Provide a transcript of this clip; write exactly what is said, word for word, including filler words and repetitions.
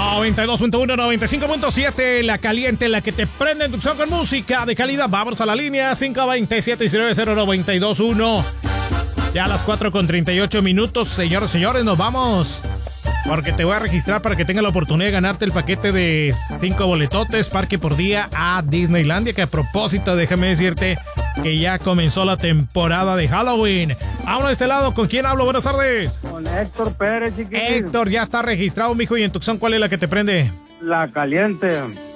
noventa y dos punto uno, noventa y cinco punto siete, la caliente, la que te prende en Tucson con música de calidad. Vamos a la línea cinco dos siete, diecinueve cero nueve dos uno. Ya a las cuatro con treinta y ocho minutos, señores, señores, nos vamos. Porque te voy a registrar para que tengas la oportunidad de ganarte el paquete de cinco boletotes, parque por día a Disneylandia. Que a propósito, déjame decirte que ya comenzó la temporada de Halloween. Vámonos de este lado, ¿con quién hablo? Buenas tardes. Con Héctor Pérez, chiquillo. Héctor, ya está registrado, mijo. ¿Y en Tucson cuál es la que te prende? La caliente.